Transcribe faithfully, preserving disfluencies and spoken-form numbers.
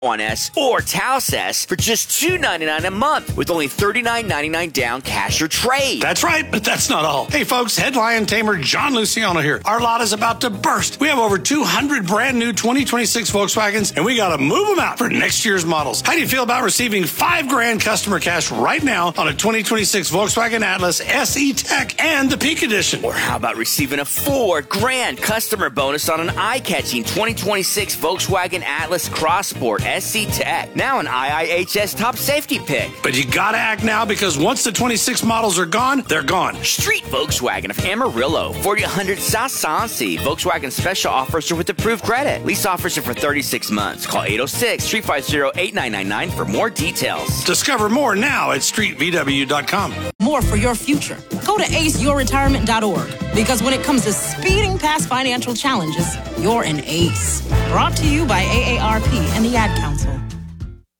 one S or Taos S for just two ninety-nine a month with only thirty-nine ninety-nine down cash or trade. That's right, but that's not all. Hey folks, Headline Tamer John Luciano here. Our lot is about to burst. We have over two hundred brand new twenty twenty-six Volkswagens, and we got to move them out for next year's models. How do you feel about receiving five grand customer cash right now on a twenty twenty-six Volkswagen Atlas S E Tech and the Peak Edition? Or how about receiving a four grand customer bonus on an eye-catching twenty twenty-six Volkswagen Atlas Cross Sport S E Tech, now an I I H S top safety pick. But you gotta act now, because once the twenty-six models are gone, they're gone. Street Volkswagen of Amarillo, forty hundred South Sansi. Volkswagen special offers are with approved credit. Lease offers are for thirty-six months. Call eight oh six, three five zero, eight nine nine nine for more details. Discover more now at street v w dot com. More for your future. Go to ace your retirement dot org, because when it comes to speeding past financial challenges, you're an ace. Brought to you by A A R P and the Ad Council.